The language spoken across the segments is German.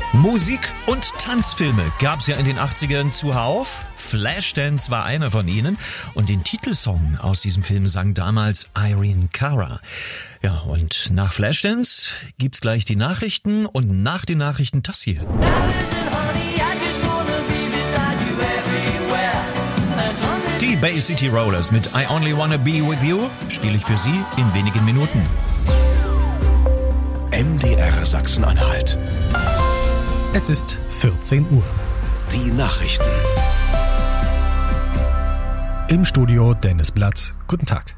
Musik- und Tanzfilme gab's ja in den 80ern zuhauf. Flashdance war einer von ihnen und den Titelsong aus diesem Film sang damals Irene Cara. Ja, und nach Flashdance gibt's gleich die Nachrichten und nach den Nachrichten das hier. Die Bay City Rollers mit I Only Wanna Be With You spiele ich für Sie in wenigen Minuten. MDR Sachsen-Anhalt. Es ist 14 Uhr. Die Nachrichten. Im Studio Dennis Blatt. Guten Tag.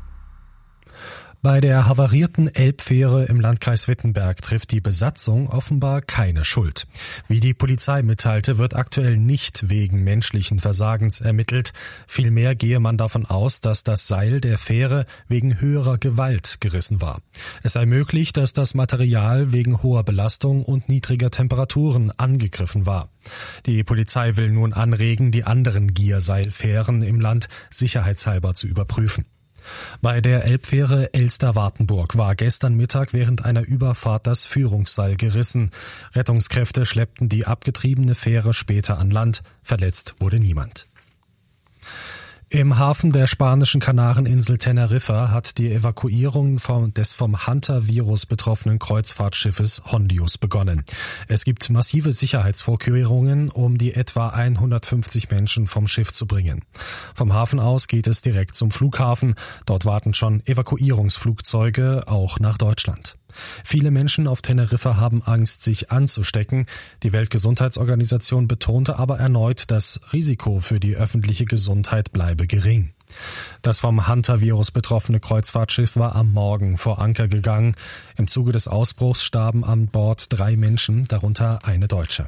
Bei der havarierten Elbfähre im Landkreis Wittenberg trifft die Besatzung offenbar keine Schuld. Wie die Polizei mitteilte, wird aktuell nicht wegen menschlichen Versagens ermittelt. Vielmehr gehe man davon aus, dass das Seil der Fähre wegen höherer Gewalt gerissen war. Es sei möglich, dass das Material wegen hoher Belastung und niedriger Temperaturen angegriffen war. Die Polizei will nun anregen, die anderen Gierseilfähren im Land sicherheitshalber zu überprüfen. Bei der Elbfähre Elster-Wartenburg war gestern Mittag während einer Überfahrt das Führungsseil gerissen. Rettungskräfte schleppten die abgetriebene Fähre später an Land. Verletzt wurde niemand. Im Hafen der spanischen Kanareninsel Teneriffa hat die Evakuierung des vom Hunter-Virus betroffenen Kreuzfahrtschiffes Hondius begonnen. Es gibt massive Sicherheitsvorkehrungen, um die etwa 150 Menschen vom Schiff zu bringen. Vom Hafen aus geht es direkt zum Flughafen. Dort warten schon Evakuierungsflugzeuge, auch nach Deutschland. Viele Menschen auf Teneriffa haben Angst, sich anzustecken. Die Weltgesundheitsorganisation betonte aber erneut, das Risiko für die öffentliche Gesundheit bleibe gering. Das vom Hunter-Virus betroffene Kreuzfahrtschiff war am Morgen vor Anker gegangen. Im Zuge des Ausbruchs starben an Bord 3 Menschen, darunter eine Deutsche.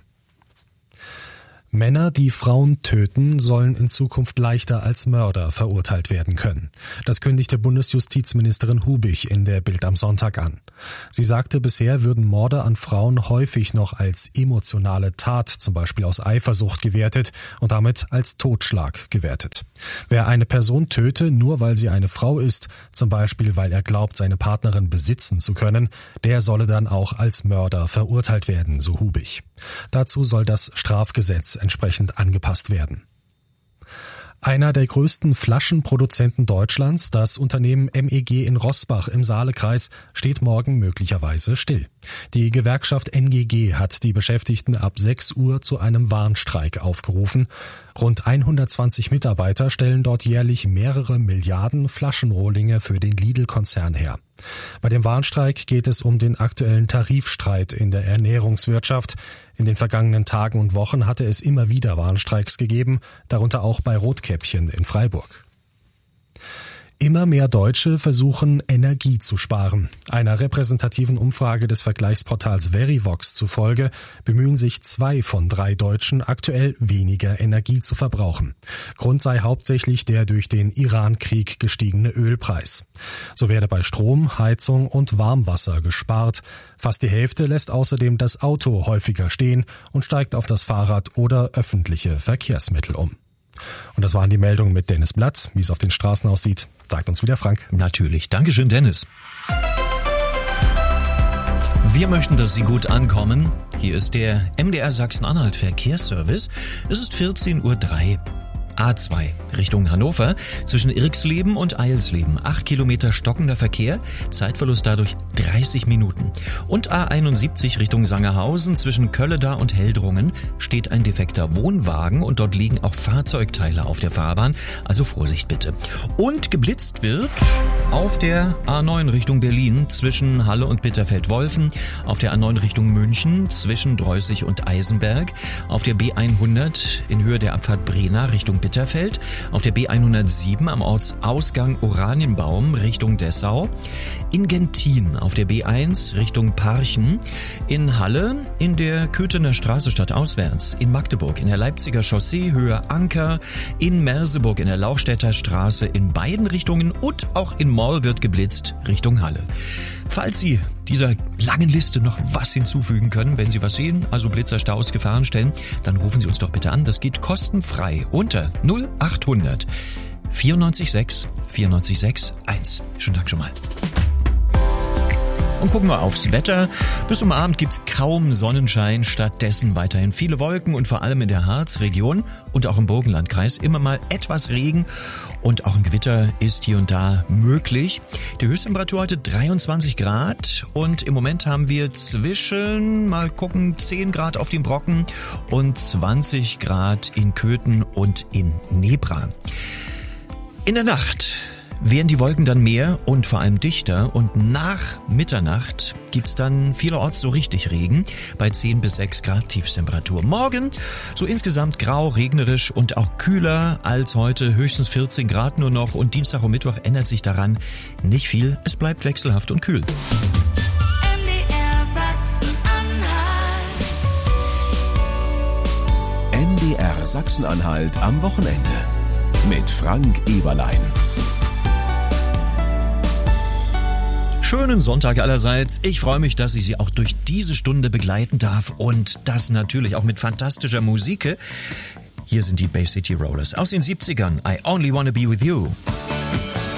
Männer, die Frauen töten, sollen in Zukunft leichter als Mörder verurteilt werden können. Das kündigte Bundesjustizministerin Hubich in der Bild am Sonntag an. Sie sagte, bisher würden Morde an Frauen häufig noch als emotionale Tat, zum Beispiel aus Eifersucht, gewertet und damit als Totschlag gewertet. Wer eine Person töte, nur weil sie eine Frau ist, zum Beispiel weil er glaubt, seine Partnerin besitzen zu können, der solle dann auch als Mörder verurteilt werden, so Hubich. Dazu soll das Strafgesetz entsprechend angepasst werden. Einer der größten Flaschenproduzenten Deutschlands, das Unternehmen MEG in Roßbach im Saalekreis, steht morgen möglicherweise still. Die Gewerkschaft NGG hat die Beschäftigten ab 6 Uhr zu einem Warnstreik aufgerufen. Rund 120 Mitarbeiter stellen dort jährlich mehrere Milliarden Flaschenrohlinge für den Lidl-Konzern her. Bei dem Warnstreik geht es um den aktuellen Tarifstreit in der Ernährungswirtschaft. In den vergangenen Tagen und Wochen hatte es immer wieder Warnstreiks gegeben, darunter auch bei Rotkäppchen in Freiburg. Immer mehr Deutsche versuchen, Energie zu sparen. Einer repräsentativen Umfrage des Vergleichsportals Verivox zufolge bemühen sich 2 von 3 Deutschen aktuell weniger Energie zu verbrauchen. Grund sei hauptsächlich der durch den Iran-Krieg gestiegene Ölpreis. So werde bei Strom, Heizung und Warmwasser gespart. Fast die Hälfte lässt außerdem das Auto häufiger stehen und steigt auf das Fahrrad oder öffentliche Verkehrsmittel um. Und das waren die Meldungen mit Dennis Blatt. Wie es auf den Straßen aussieht, sagt uns wieder Frank. Natürlich. Dankeschön, Dennis. Wir möchten, dass Sie gut ankommen. Hier ist der MDR Sachsen-Anhalt Verkehrsservice. Es ist 14:03 Uhr. A2 Richtung Hannover zwischen Irxleben und Eilsleben. 8 Kilometer stockender Verkehr, Zeitverlust dadurch 30 Minuten. Und A71 Richtung Sangerhausen zwischen Kölleda und Heldrungen steht ein defekter Wohnwagen und dort liegen auch Fahrzeugteile auf der Fahrbahn, also Vorsicht bitte. Und geblitzt wird auf der A9 Richtung Berlin zwischen Halle und Bitterfeld-Wolfen, auf der A9 Richtung München zwischen Dreußig und Eisenberg, auf der B100 in Höhe der Abfahrt Brena Richtung Bitterfeld, auf der B107 am Ortsausgang Oranienbaum Richtung Dessau, in Gentin auf der B1 Richtung Parchen, in Halle in der Köthener Straße stadtauswärts, in Magdeburg in der Leipziger Chaussee Höhe Anker, in Merseburg in der Lauchstädter Straße in beiden Richtungen und auch in Moll wird geblitzt Richtung Halle. Falls Sie dieser langen Liste noch was hinzufügen können, wenn Sie was sehen, also Blitzerstaus, Gefahrenstellen, dann rufen Sie uns doch bitte an. Das geht kostenfrei unter 0800 94 6 94 6 1. Schönen Dank schon mal. Und gucken wir aufs Wetter. Bis zum Abend gibt's kaum Sonnenschein, stattdessen weiterhin viele Wolken und vor allem in der Harzregion und auch im Burgenlandkreis immer mal etwas Regen und auch ein Gewitter ist hier und da möglich. Die Höchsttemperatur heute 23 Grad und im Moment haben wir zwischen, mal gucken, 10 Grad auf dem Brocken und 20 Grad in Köthen und in Nebra. In der Nacht werden die Wolken dann mehr und vor allem dichter und nach Mitternacht gibt's dann vielerorts so richtig Regen bei 10 bis 6 Grad Tiefstemperatur. Morgen so insgesamt grau, regnerisch und auch kühler als heute, höchstens 14 Grad nur noch und Dienstag und Mittwoch ändert sich daran nicht viel. Es bleibt wechselhaft und kühl. MDR Sachsen-Anhalt. MDR Sachsen-Anhalt am Wochenende mit Frank Eberlein. Schönen Sonntag allerseits. Ich freue mich, dass ich Sie auch durch diese Stunde begleiten darf und das natürlich auch mit fantastischer Musik. Hier sind die Bay City Rollers aus den 70ern. I Only Wanna Be With You.